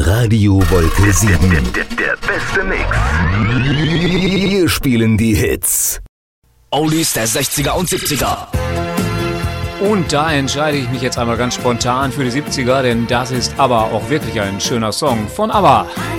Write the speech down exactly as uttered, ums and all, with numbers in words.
Radio Wolke sieben. Der, der, der beste Mix. Wir spielen die Hits. Oldies der sechziger und siebziger. Und da entscheide ich mich jetzt einmal ganz spontan für die siebziger, denn das ist aber auch wirklich ein schöner Song von ABBA.